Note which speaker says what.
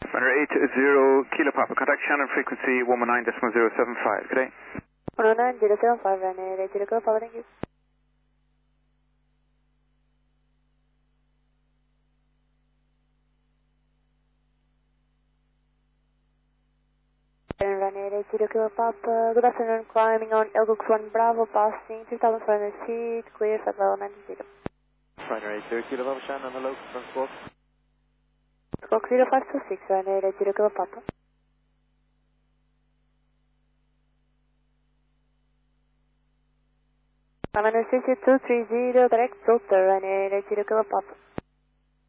Speaker 1: Runner 80 Kilo Papa, contact Shannon frequency 119.075, good day.
Speaker 2: 119.075, runner 80 Kilo Papa, thank you. Runner 80 Kilo Papa, good afternoon, climbing on Elgooks 1 Bravo, passing 2,400 feet, clear, flight level 90.
Speaker 3: Runner 80 Kilo Papa, Shannon, hello, from Squawk.
Speaker 2: Squawk 0526, runner 80 Kilo Papa. Runner 6230, direct filter, runner 80 Kilo Papa.